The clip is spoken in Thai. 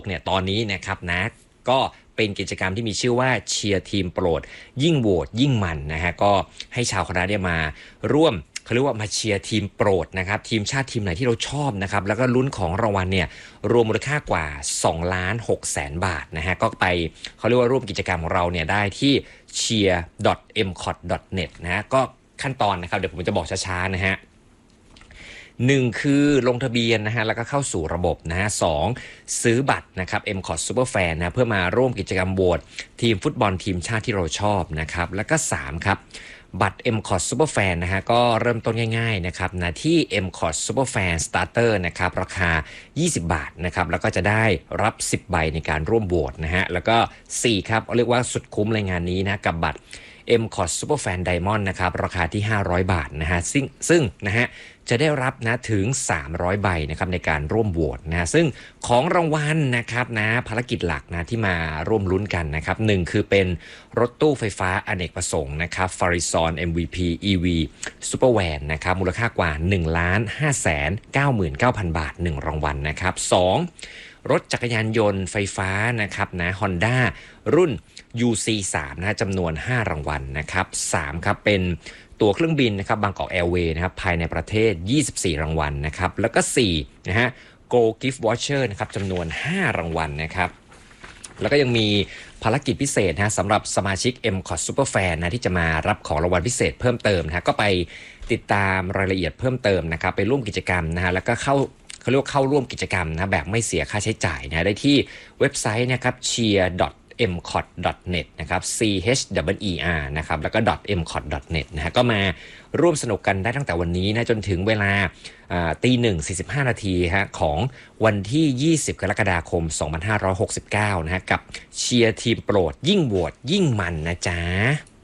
เนี่ยตอนนี้นะครับนะก็เป็นกิจกรรมที่มีชื่อว่าเชียร์ทีมโปรดยิ่งโหวตยิ่งมันนะฮะก็ให้ชาวคณะเนี่ยมาร่วมเขาเรียกว่ามาเชียร์ทีมโปรดนะครับทีมชาติทีมไหนที่เราชอบนะครับแล้วก็ลุ้นของรางวัลเนี่ยรวมมูลค่ากว่า2,600,000 บาทนะฮะก็ไปเขาเรียกว่าร่วมกิจกรรมของเราเนี่ยได้ที่ cheer.mcot.net นะฮะก็ขั้นตอนนะครับเดี๋ยวผมจะบอกช้าๆนะฮะ1คือลงทะเบียนนะฮะแล้วก็เข้าสู่ระบบนะฮะ2ซื้อบัตรนะครับ MCOT Superfan นะเพื่อมาร่วมกิจกรรมโหวตทีมฟุตบอลทีมชาติที่เราชอบนะครับแล้วก็3ครับบัตร MCOT Superfan นะฮะก็เริ่มต้นง่ายๆนะครับนะที่ MCOT Superfan Starter นะครับราคา20 บาทนะครับแล้วก็จะได้รับ10ใบในการร่วมโหวตนะฮะแล้วก็4ครับเรียกว่าสุดคุ้มเลยงานนี้นะกับบัตร MCOT Superfan Diamond นะครับราคาที่500 บาทนะฮะซึ่งนะฮะจะได้รับนะถึง300ใบนะครับในการร่วมโหวตนะซึ่งของรางวัลนะครับนะภารกิจหลักนะที่มาร่วมลุ้นกันนะครับ1คือเป็นรถตู้ไฟฟ้าอเนกประสงค์นะครับ Farizon MVP EV Supervan นะครับมูลค่ากว่า 1,599,000 บาท1รางวัลนะครับ2รถจักรยานยนต์ไฟฟ้านะครับนะ Honda รุ่น UC3 นะจำนวน5รางวัลนะครับ3ครับเป็นตั๋วเครื่องบินนะครับบางกอกแอร์เวย์นะครับภายในประเทศ24รางวัลนะครับแล้วก็4นะฮะ Go Gift Voucher นะครับจำนวน5รางวัลนะครับแล้วก็ยังมีภารกิจพิเศษนะสำหรับสมาชิก MCOT Superfan นะที่จะมารับของรางวัลพิเศษเพิ่มเติมนะก็ไปติดตามรายละเอียดเพิ่มเติมนะครับไปร่วมกิจกรรมนะฮะแล้วก็เขาเรียกว่าเข้าร่วมกิจกรรมนะแบบไม่เสียค่าใช้จ่ายนะได้ที่เว็บไซต์นะครับ cheer.mcot.net นะครับ cheer นะครับแล้วก็ .mcot.net นะฮะก็มาร่วมสนุกกันได้ตั้งแต่วันนี้นะจนถึงเวลา1:45 นาทีฮะของวันที่20กรกฎาคม2569นะฮะกับเชียร์ทีมโปรดยิ่งโหวตยิ่งมันนะจ๊ะ